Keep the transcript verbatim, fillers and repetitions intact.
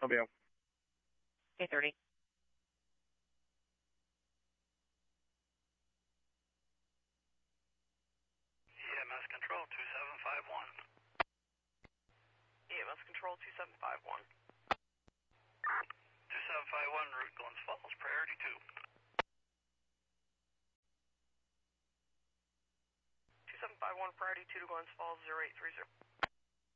Mobile. K thirty. E M S Control two seven five one. E M S Control two seven five one. two seven five one, route Glens Falls, priority two. two seven five one, priority two to Glens Falls, zero eight three zero.